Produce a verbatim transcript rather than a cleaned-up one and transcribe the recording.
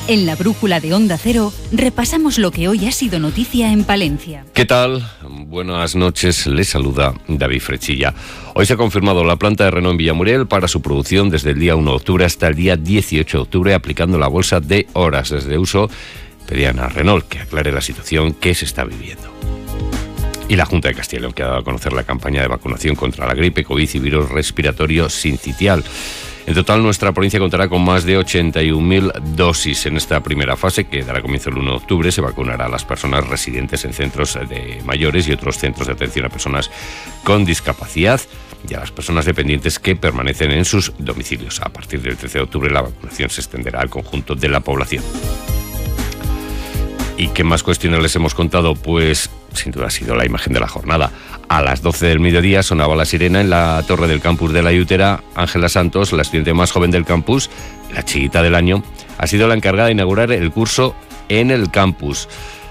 En la brújula de Onda Cero repasamos lo que hoy ha sido noticia en Palencia. ¿Qué tal? Buenas noches, les saluda David Frechilla. Hoy se ha confirmado la planta de Renault en Villamuriel para su producción desde el día uno de octubre hasta el día dieciocho de octubre, aplicando la bolsa de horas desde uso. Pedían a Renault que aclare la situación que se está viviendo. Y la Junta de Castilla y León, que ha dado a conocer la campaña de vacunación contra la gripe, COVID y virus respiratorio sincitial. En total, nuestra provincia contará con más de ochenta y un mil dosis. En esta primera fase, que dará comienzo el uno de octubre, se vacunará a las personas residentes en centros de mayores y otros centros de atención a personas con discapacidad y a las personas dependientes que permanecen en sus domicilios. A partir del trece de octubre, la vacunación se extenderá al conjunto de la población. ¿Y qué más cuestiones les hemos contado? Pues sin duda ha sido la imagen de la jornada. A las doce del mediodía sonaba la sirena en la torre del campus de La Yutera. Ángela Santos, la estudiante más joven del campus, la chiquita del año, ha sido la encargada de inaugurar el curso en el campus.